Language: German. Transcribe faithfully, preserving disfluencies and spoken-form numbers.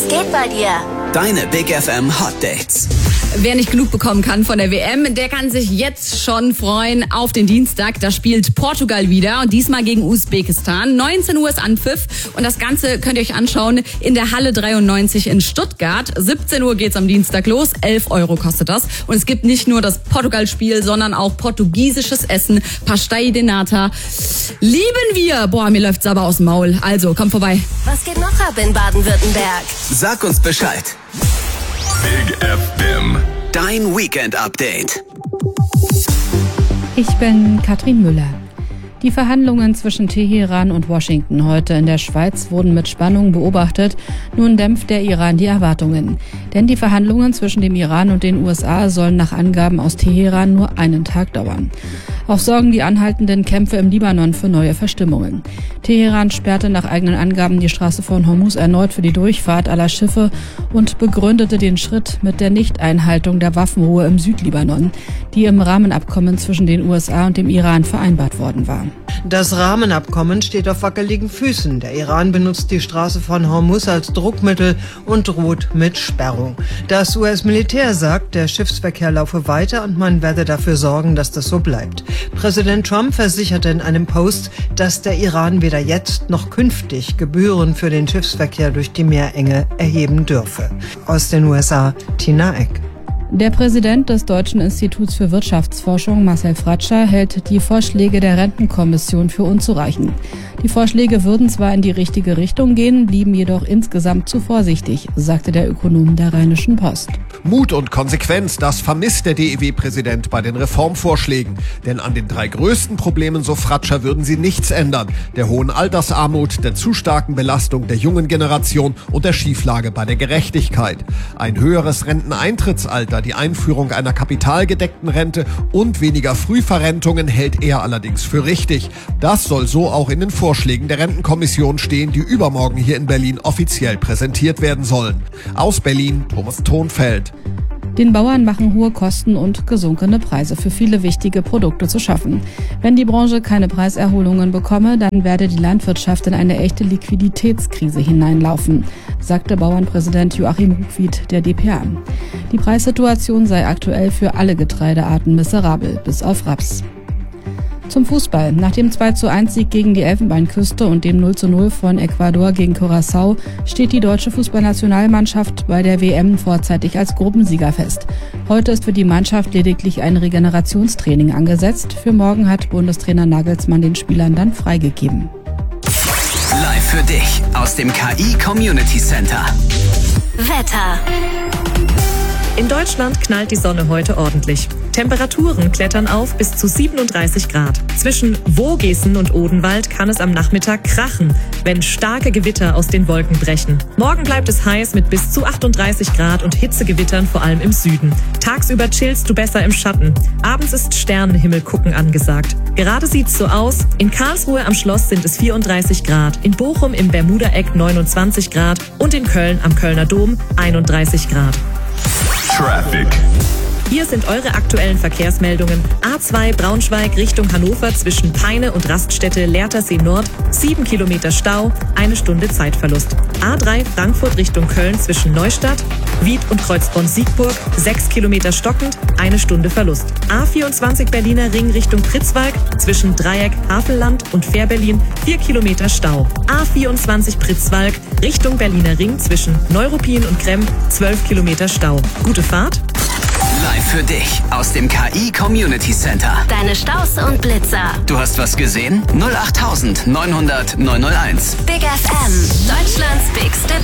geht bei dir? Deine Big F M Hot Dates. Wer nicht genug bekommen kann von der W M, der kann sich jetzt schon freuen auf den Dienstag. Da spielt Portugal wieder und diesmal gegen Usbekistan. neunzehn Uhr ist Anpfiff und das Ganze könnt ihr euch anschauen in der Halle dreiundneunzig in Stuttgart. siebzehn Uhr geht's am Dienstag los, elf Euro kostet das. Und es gibt nicht nur das Portugal-Spiel, sondern auch portugiesisches Essen, Pastel de Nata. Lieben wir! Boah, mir läuft's aber aus dem Maul. Also, kommt vorbei. Was geht noch ab in Baden-Württemberg? Sag uns Bescheid. Big F M. Dein Weekend-Update. Ich bin Katrin Müller. Die Verhandlungen zwischen Teheran und Washington heute in der Schweiz wurden mit Spannung beobachtet. Nun dämpft der Iran die Erwartungen. Denn die Verhandlungen zwischen dem Iran und den U S A sollen nach Angaben aus Teheran nur einen Tag dauern. Auch sorgen die anhaltenden Kämpfe im Libanon für neue Verstimmungen. Teheran sperrte nach eigenen Angaben die Straße von Hormuz erneut für die Durchfahrt aller Schiffe und begründete den Schritt mit der Nichteinhaltung der Waffenruhe im Südlibanon, die im Rahmenabkommen zwischen den U S A und dem Iran vereinbart worden war. Das Rahmenabkommen steht auf wackeligen Füßen. Der Iran benutzt die Straße von Hormuz als Druckmittel und droht mit Sperrung. Das U S-Militär sagt, der Schiffsverkehr laufe weiter und man werde dafür sorgen, dass das so bleibt. Präsident Trump versicherte in einem Post, dass der Iran weder jetzt noch künftig Gebühren für den Schiffsverkehr durch die Meerenge erheben dürfe. Aus den U S A, Tina Eck. Der Präsident des Deutschen Instituts für Wirtschaftsforschung, Marcel Fratscher, hält die Vorschläge der Rentenkommission für unzureichend. Die Vorschläge würden zwar in die richtige Richtung gehen, blieben jedoch insgesamt zu vorsichtig, sagte der Ökonom der Rheinischen Post. Mut und Konsequenz, das vermisst der D E W-Präsident bei den Reformvorschlägen. Denn an den drei größten Problemen, so Fratscher, würden sie nichts ändern. Der hohen Altersarmut, der zu starken Belastung der jungen Generation und der Schieflage bei der Gerechtigkeit. Ein höheres Renteneintrittsalter, die Einführung einer kapitalgedeckten Rente und weniger Frühverrentungen hält er allerdings für richtig. Das soll so auch in den Vorschlägen der Rentenkommission stehen, die übermorgen hier in Berlin offiziell präsentiert werden sollen. Aus Berlin, Thomas Thonfeld. Den Bauern machen hohe Kosten und gesunkene Preise für viele wichtige Produkte zu schaffen. Wenn die Branche keine Preiserholungen bekomme, dann werde die Landwirtschaft in eine echte Liquiditätskrise hineinlaufen, sagte Bauernpräsident Joachim Ruckwied der D P A. Die Preissituation sei aktuell für alle Getreidearten miserabel, bis auf Raps. Zum Fußball. Nach dem zwei zu eins Sieg gegen die Elfenbeinküste und dem null zu null von Ecuador gegen Curaçao steht die deutsche Fußballnationalmannschaft bei der W M vorzeitig als Gruppensieger fest. Heute ist für die Mannschaft lediglich ein Regenerationstraining angesetzt. Für morgen hat Bundestrainer Nagelsmann den Spielern dann freigegeben. Live für dich aus dem K I Community Center. Wetter. In Deutschland knallt die Sonne heute ordentlich. Temperaturen klettern auf bis zu siebenunddreißig Grad. Zwischen Vogesen und Odenwald kann es am Nachmittag krachen, wenn starke Gewitter aus den Wolken brechen. Morgen bleibt es heiß mit bis zu achtunddreißig Grad und Hitzegewittern vor allem im Süden. Tagsüber chillst du besser im Schatten. Abends ist Sternenhimmel gucken angesagt. Gerade sieht's so aus. In Karlsruhe am Schloss sind es vierunddreißig Grad, in Bochum im Bermuda-Eck neunundzwanzig Grad und in Köln am Kölner Dom einunddreißig Grad. Traffic. Hier sind eure aktuellen Verkehrsmeldungen. A zwei Braunschweig Richtung Hannover zwischen Peine und Raststätte Lehrtersee Nord, sieben Kilometer Stau, eine Stunde Zeitverlust. A drei Frankfurt Richtung Köln zwischen Neustadt, Wied und Kreuzbronn-Siegburg, sechs Kilometer stockend, eine Stunde Verlust. A vierundzwanzig Berliner Ring Richtung Pritzwalk zwischen Dreieck Havelland und Fährberlin, vier Kilometer Stau. A vierundzwanzig Pritzwalk Richtung Berliner Ring zwischen Neuruppin und Kremm, zwölf Kilometer Stau. Gute Fahrt! Live für dich aus dem K I Community Center. Deine Staus und Blitzer. Du hast was gesehen? null acht neunhundert neunhundert neunhunderteins. Big F M. Deutschlands Big